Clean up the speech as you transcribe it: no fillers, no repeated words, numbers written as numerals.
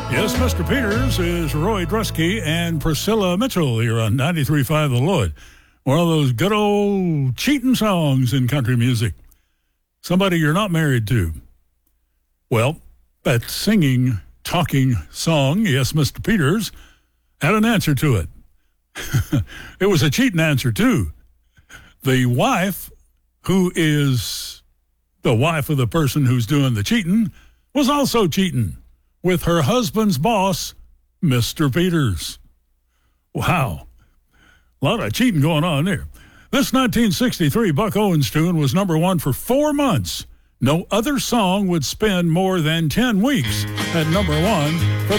Yes, Mr. Peters is Roy Drusky and Priscilla Mitchell here on 93.5 The Lloyd. One of those good old cheating songs in country music. Somebody you're not married to. Well, that singing, talking song, Yes, Mr. Peters, had an answer to it. It was a cheating answer, too. The wife, who is the wife of the person who's doing the cheating, was also cheating with her husband's boss, Mr. Peters. Wow. A lot of cheating going on there. This 1963 Buck Owens tune was number one for 4 months. No other song would spend more than 10 weeks at number one for